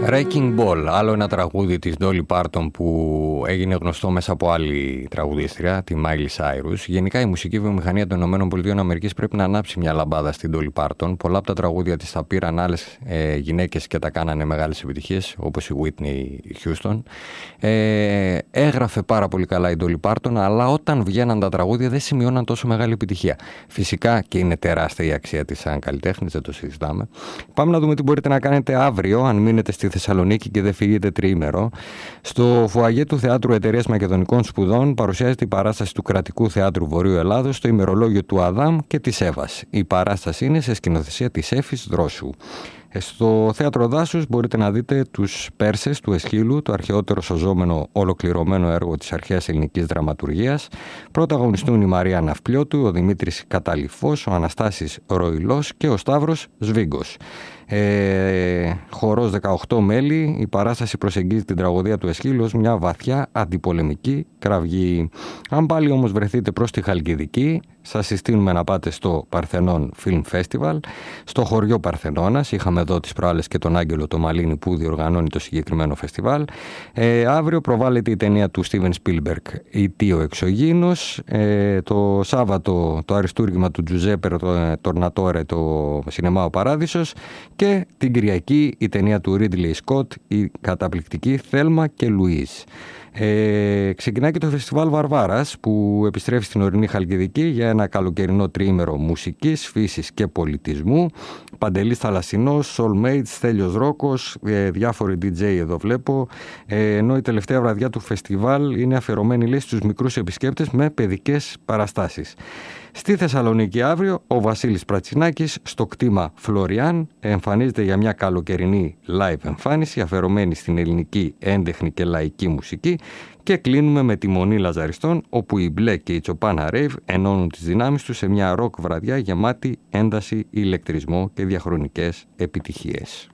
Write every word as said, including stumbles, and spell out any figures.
Wrecking Ball, άλλο ένα τραγούδι της Dolly Parton που έγινε γνωστό μέσα από άλλη τραγουδίστρια, τη Miley Cyrus. Γενικά η μουσική βιομηχανία των ΗΠΑ πρέπει να ανάψει μια λαμπάδα στην Dolly Parton. Πολλά από τα τραγούδια της τα πήραν άλλες ε, γυναίκες και τα κάνανε μεγάλες επιτυχίες, όπως η Whitney Houston. Ε, έγραφε πάρα πολύ καλά η Dolly Parton, αλλά όταν βγαίναν τα τραγούδια δεν σημειώναν τόσο μεγάλη επιτυχία. Φυσικά και είναι τεράστια η αξία της σαν καλλιτέχνης, δεν το συζητάμε. Πάμε να δούμε τι μπορείτε να κάνετε αύριο, αν μείνετε στη Θεσσαλονίκη και δεν φύγετε τριήμερο. Στο φουαγέ του Θεάτρου Εταιρείας Μακεδονικών Σπουδών παρουσιάζεται η παράσταση του Κρατικού Θεάτρου Βορείου Ελλάδος στο ημερολόγιο του Αδάμ και της Εύας. Η παράσταση είναι σε σκηνοθεσία της Έφης Δρόσου. Στο Θέατρο Δάσους μπορείτε να δείτε τους Πέρσες του Εσχύλου, το αρχαιότερο σωζόμενο ολοκληρωμένο έργο της αρχαίας ελληνικής δραματουργίας. Πρωταγωνιστούν η Μαρία Ναυπλιώτου, ο Δημήτρης Καταλυφός, ο Αναστάσης Ροϊλός και ο Σταύρος Σβίγκος. Ε, χορός δεκαοκτώ μέλη, η παράσταση προσεγγίζει την τραγωδία του Εσχύλου ως μια βαθιά αντιπολεμική κραυγή. Αν πάλι όμως βρεθείτε προς τη Χαλκιδική, σας συστήνουμε να πάτε στο Παρθενών Film Festival, στο χωριό Παρθενώνας. Είχαμε εδώ τις προάλλες και τον Άγγελο το Μαλίνη που διοργανώνει το συγκεκριμένο φεστιβάλ. Ε, αύριο προβάλλεται η ταινία του Steven Spielberg, «Η Τίο Εξωγήινος». Ε, το Σάββατο το αριστούργημα του Τζουζέπε Τορνατόρε, το Σινεμά Ο Παράδεισος. Και την Κυριακή η ταινία του Ridley Scott, η καταπληκτική Θέλμα και Λουίζ. Ε, ξεκινάει και το φεστιβάλ Βαρβάρας που επιστρέφει στην ορεινή Χαλκιδική για ένα καλοκαιρινό τριήμερο μουσικής, φύσης και πολιτισμού. Παντελής Θαλασσινός, Soulmates, Στέλιος Ρόκος, ε, διάφοροι ντι τζέι εδώ βλέπω, ε, ενώ η τελευταία βραδιά του φεστιβάλ είναι αφιερωμένη, λέει, στους μικρούς επισκέπτες με παιδικές παραστάσεις. Στη Θεσσαλονίκη αύριο ο Βασίλης Πρατσινάκης στο κτήμα Φλωριάν εμφανίζεται για μια καλοκαιρινή live εμφάνιση αφιερωμένη στην ελληνική έντεχνη και λαϊκή μουσική και κλείνουμε με τη Μονή Λαζαριστών, όπου η Μπλε και η Τσοπάνα Ρέιβ ενώνουν τις δυνάμεις τους σε μια ροκ βραδιά γεμάτη ένταση, ηλεκτρισμό και διαχρονικές επιτυχίες.